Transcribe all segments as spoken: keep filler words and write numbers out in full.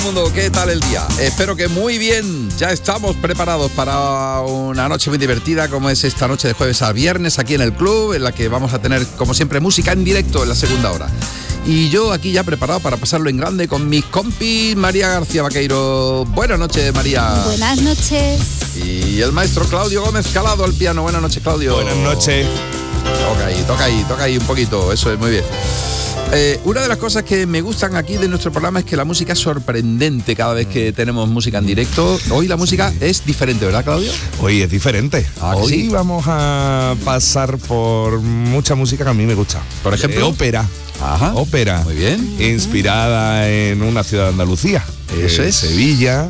Mundo, ¿qué tal el día? Espero que muy bien. Ya estamos preparados para una noche muy divertida como es esta noche de jueves a viernes aquí en el club, en la que vamos a tener como siempre música en directo en la segunda hora. Y yo aquí ya preparado para pasarlo en grande con mis compis María García Vaqueiro. Buenas noches, María. Buenas noches. Y el maestro Claudio Gómez Calado al piano. Buenas noches, Claudio. Buenas noches. Toca ahí, toca ahí, toca ahí un poquito. Eso es, muy bien. Eh, una de las cosas que me gustan aquí de nuestro programa es que la música es sorprendente cada vez que tenemos música en directo. Hoy la música es diferente, ¿verdad, Claudio? Hoy es diferente. ¿Ah, Hoy sí? vamos a pasar por mucha música que a mí me gusta. Por ejemplo, eh, ópera. Ajá. Ópera. Muy bien. Inspirada en una ciudad de Andalucía. Eso eh, es. Sevilla.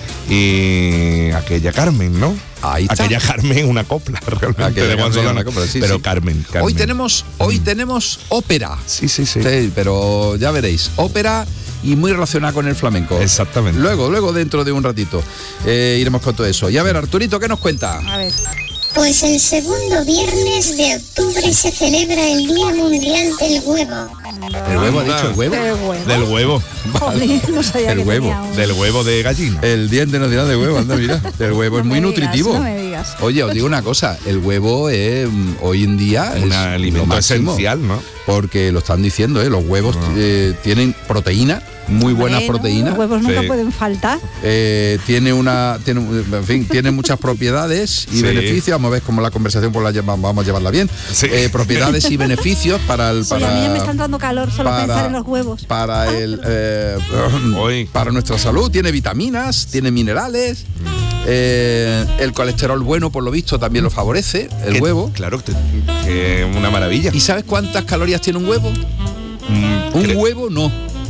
Y aquella Carmen, ¿no? Ahí está. Aquella Carmen, una copla, realmente. Aquella de Juan Carmen, Solano. una copla, sí, pero sí. Carmen, Carmen. Hoy tenemos, hoy tenemos ópera. Sí, sí, sí. Sí, pero ya veréis, ópera y muy relacionada con el flamenco. Exactamente. Luego, luego dentro de un ratito eh, iremos con todo eso. Y a ver, Arturito, ¿qué nos cuenta? A ver. Pues el segundo viernes de octubre se celebra el Día Mundial del Huevo. ¿El huevo ha dicho el huevo? ¿El huevo? Del huevo. Joder, no sabía El que huevo. tenía un- Del huevo de gallina. El Día Internacional del Huevo, anda, mira. El huevo No es muy me digas, nutritivo. no me digas. Oye, os digo una cosa, el huevo es, mm, hoy en día Un es alimento lo máximo, esencial, ¿no? porque lo están diciendo, ¿eh? Los huevos Ah. eh, tienen proteína, muy buenas Hombre, ¿no? proteínas. Los huevos nunca Sí. pueden faltar. Eh, tiene una tiene, en fin, tiene muchas propiedades y Sí. beneficios. Vamos a ver cómo la conversación pues la lleva- vamos a llevarla bien. Sí. Eh, propiedades y beneficios para el Oye, para a mí ya me están dando calor solo para- pensar en los huevos. para el eh, Hoy. para nuestra salud. Tiene vitaminas, tiene minerales. Eh, el colesterol bueno, por lo visto, también lo favorece. El Que- huevo. Claro, que, que es una maravilla. ¿Y sabes cuántas calorías tiene un huevo? Mm, Un cre- huevo no.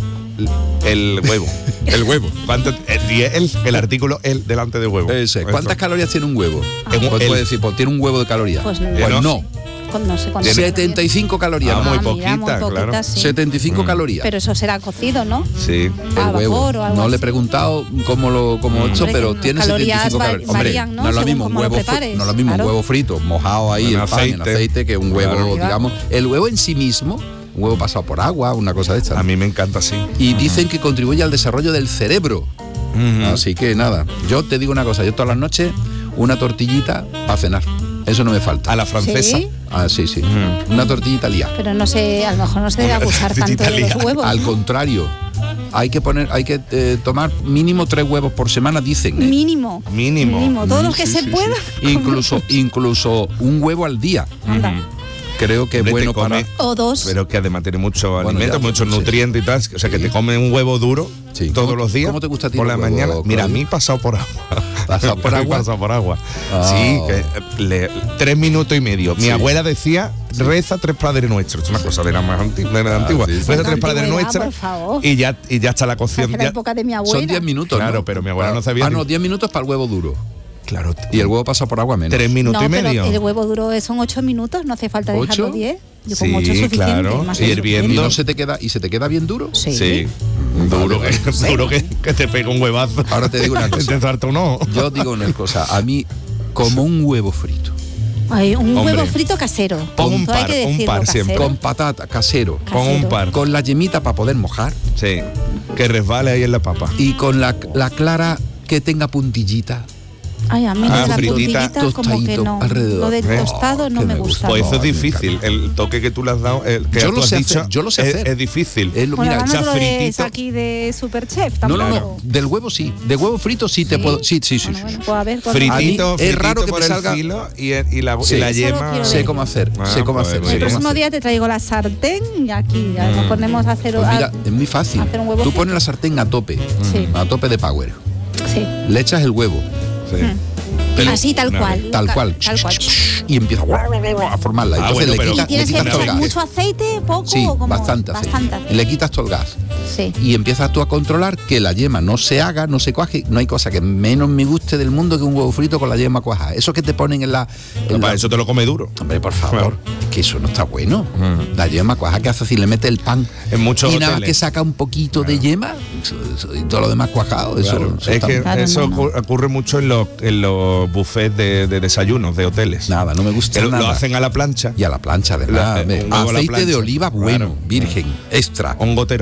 El huevo. El huevo. ¿Cuánto? El, y el, el artículo el delante de huevo. Ese. ¿Cuántas Eso. calorías tiene un huevo? En un- Pues el- puedes decir, pues tiene un huevo de calorías. Pues no. Pues no. no. Con- no sé cuánto. setenta y cinco calorías. Ah, ¿no? muy Ah, mira, poquita, muy poquita, claro. sí. setenta y cinco Mm. calorías. Pero eso será cocido, ¿no? Sí. a el huevo. vapor o algo No le he así. preguntado cómo lo cómo Mm. esto, Hombre, pero que tiene las calorías setenta y cinco va- calorías. Hombre, varían, ¿no? no es lo Según mismo un cómo lo huevo, fri- prepares, no es lo mismo un claro. huevo frito, mojado ahí En el pan en aceite. aceite que un huevo, Claro. digamos, el huevo en sí mismo, un huevo pasado por agua, una cosa de esta. A mí me encanta así. Y dicen que contribuye al desarrollo del cerebro. Ujú. Así que nada, yo te digo una cosa, yo todas las noches una tortillita para cenar. Eso no me falta. A la francesa. Sí. Ah, sí, sí. Mm. Una tortillita lía. Pero no sé, a lo mejor no se debe Una abusar tanto de tortillita los huevos. Al ¿no? contrario, hay que poner, hay que eh, tomar mínimo tres huevos por semana, dicen. ¿eh? Mínimo. Mínimo. Mínimo. Todos Mm, los que sí, se sí, pueda. sí. Incluso, incluso un huevo al día. Anda. Ujú. Creo que es Hombre, bueno te come- para. O dos. Pero que además tiene muchos Bueno, alimentos, ya, muchos sí. nutrientes y tal. O sea, que te comes un huevo duro Sí. todos ¿Cómo- los días. cómo te gusta a ti por el la huevo, mañana? Mira, a Claudio? mí pasado por agua. ¿Pasado por A mí agua? pasado por agua. Ah. Sí, que eh, le- tres minutos y medio. Mi Sí. abuela decía, reza tres Padres Nuestros. Es una cosa de la más anti- de la Ah, antigua. sí, sí. Reza tres Antigüedad, Padres por Nuestros favor. y ya, y ya está la cocción. Hace la ya- época de mi abuela. Son diez minutos. Claro, ¿no? pero mi abuela no sabía Ah, ni- no, diez minutos para el huevo duro. Claro. Y el huevo pasa por agua menos. Tres minutos No, y medio. pero el huevo duro es- son ocho minutos, no hace falta dejarlo ¿Ocho? diez. Yo con Sí, ocho es suficiente. claro. más Y que hirviendo. ¿Y suficiente. no se te queda, y se te queda bien duro? Sí. Sí. Vale, Duro, vale. que, duro que, que te pega un huevazo. Ahora te digo una cosa. Te salta un ojo. Yo digo una cosa, a mí, como un huevo frito, Ay, un Hombre. huevo frito casero. Pon un Todo hay par, que un decirlo, par casero. siempre. con patata, casero, Con un Casero. par. con la yemita para poder mojar Sí. Que resbale ahí en la papa. y con la, la clara que tenga puntillita. Ay, a mí Ah, lo de la fritita, puntillita como que tostadito no. alrededor. Lo del Eh, tostado no que me me gusta. gusta. Pues eso es Oh, me difícil. El toque que tú le has dado, el que Yo tú lo has sé dicho, hacer, yo lo sé es, hacer. es difícil. Es lo- Bueno, mira, ahora ya no lo es fritito. aquí de Superchef no, tampoco. no, no, del huevo sí, de huevo frito sí te ¿Sí? puedo, sí, sí, sí, Bueno, sí, bueno, sí. pues a ver, cuando- A mí Fritito, es fritito raro que por me el salga- filo y, el- y la, Sí. y la Eso lo yema. quiero Sé ver. cómo hacer, Ah, sé cómo pues hacer, muy sé El bien. cómo próximo hacer. día te traigo la sartén y aquí ya nos Mm. ponemos a hacer. Pues mira, a- es muy fácil. hacer un huevo Tú frito. pones la sartén a tope, Sí. a tope de power. Sí. Le echas el huevo, Sí. Pero- Así, tal Una cual. vez. tal cual, Tal cual. y empieza a formarla. Ah, Entonces bueno, le pero- ¿Y quitas, le tienes que quitas todo el echar gas. mucho aceite, poco Sí, o como bastante aceite. bastante aceite? Le quitas todo el gas. Sí. Y empiezas tú a controlar que la yema no se haga, no se cuaje. No hay cosa que menos me guste del mundo que un huevo frito con la yema cuajada. Eso que te ponen en la... en Para la- eso te lo come duro. Hombre, por favor, es que eso no está bueno. Mm. La yema cuajada, ¿qué hace si le mete el pan? En muchos y nada más hoteles. que saca un poquito de yema eso- eso- y todo lo demás cuajado. Eso, Claro. eso Es está- que Claro, eso no, no. ocur- ocurre mucho en los, en los buffets de, de desayunos de hoteles. Nada, no me gusta Que lo, nada. lo hacen a la plancha. Y a la plancha, La- además. eh, hombre. un huevo a la Aceite plancha. de oliva bueno, Claro. virgen, extra. Un goterón.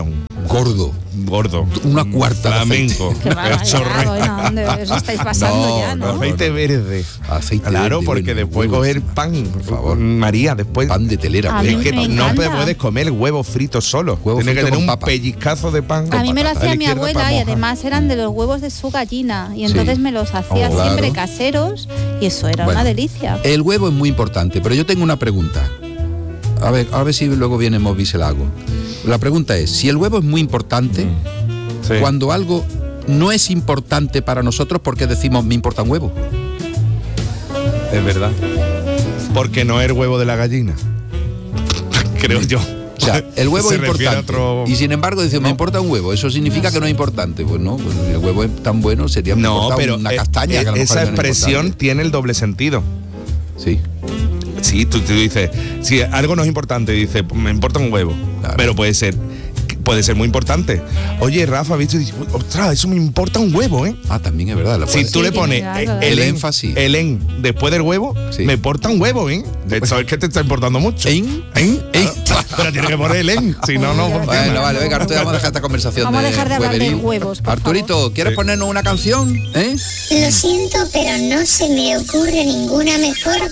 gordo. Gordo. Una cuarta de Flamenco. aceite. Qué barbaridad, bueno, ¿dónde os estáis pasando No, ya, ¿no? no, Aceite verde. Aceite Claro, verde, porque bueno, después huevos. coger pan, Por favor. María, después Pan de telera. A pues. mí es que me no te encanta. puedes comer huevo frito solo. Huevo Tienes que frito tener con un papa. pellizcazo de pan. A mí me lo patata. hacía A la mi izquierda abuela para y mojar. además eran de los huevos de su gallina y entonces Sí. me los hacía Oh, siempre claro. caseros y eso era Bueno, una delicia. El huevo es muy importante, pero yo tengo una pregunta. A ver, a ver si luego viene Moby y se la hago. La pregunta es, si el huevo es muy importante, Sí. cuando algo no es importante para nosotros, ¿por qué decimos me importa un huevo? Es verdad. Porque no es el huevo de la gallina. Creo yo. O sea, el huevo Se es refiere a importante. otro- Y sin embargo dice, me importa un huevo. ¿Eso significa que no es importante? Pues no, pues el huevo es tan bueno, sería me No, importa pero una eh, castaña. eh, que a lo mejor esa es menos expresión importante. tiene el doble sentido. Sí. Sí, tú, tú dices, si algo no es importante, dices, me importa un huevo. Claro. Pero puede ser, puede ser muy importante. Oye, Rafa, ¿viste? Dice, ostras, eso me importa un huevo, ¿eh? Ah, también es verdad. La Si puedes- tú Sí, le pones tiene eh, algo de- el, El en- énfasis. el en después del huevo, Sí. me importa un huevo, ¿eh? Eso es que te está importando mucho. ¿En? ¿En? ¿En? Pero tiene que poner el en, si no, no Uy, funciona. Bueno, vale, venga, ahora te vamos a dejar esta conversación Vamos a de dejar de hablar de hueverío. huevos, por Arturito, favor. ¿quieres Sí. ponernos una canción? ¿Eh? Lo siento, pero no se me ocurre ninguna mejor